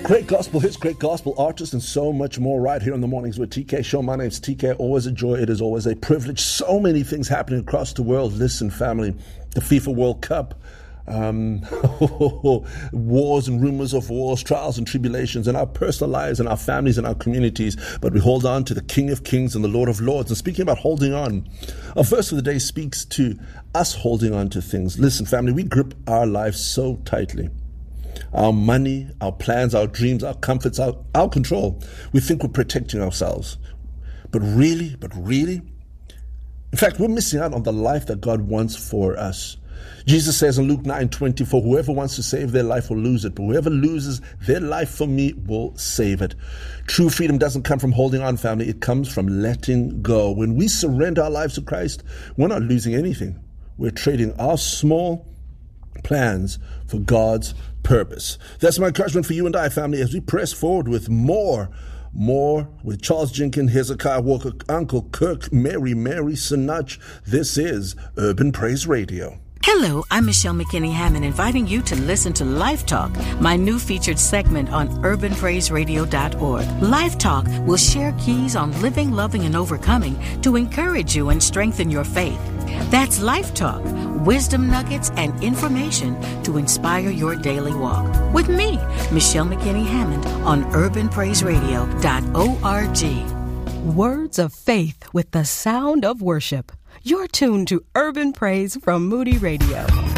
Great gospel hits, great gospel artists, and so much more right here on the Mornings with TK show. My name's TK. Always a joy. It is always a privilege. So many things happening across the world. Listen, family, the FIFA World Cup, wars and rumors of wars, trials and tribulations in our personal lives and our families and our communities. But we hold on to the King of Kings and the Lord of Lords. And speaking about holding on, our verse of the day speaks to us holding on to things. Listen, family, we grip our lives so tightly. Our money, our plans, our dreams, our comforts, our control. We think we're protecting ourselves. But really, in fact, we're missing out on the life that God wants for us. Jesus says in Luke 9:24, whoever wants to save their life will lose it, but whoever loses their life for me will save it. True freedom doesn't come from holding on, family. It comes from letting go. When we surrender our lives to Christ, we're not losing anything. We're trading our small plans for God's purpose. That's my encouragement for you and I, family, as we press forward with more with Charles Jenkins, Hezekiah Walker, Uncle Kirk, Mary Sinach. This is Urban Praise Radio. Hello, I'm Michelle McKinney Hammond, inviting you to listen to Life Talk, my new featured segment on urbanpraiseradio.org. Life Talk will share keys on living, loving, and overcoming to encourage you and strengthen your faith. That's Life Talk, wisdom nuggets and information to inspire your daily walk. With me, Michelle McKinney Hammond, on urbanpraiseradio.org. Words of faith with the sound of worship. You're tuned to Urban Praise from Moody Radio.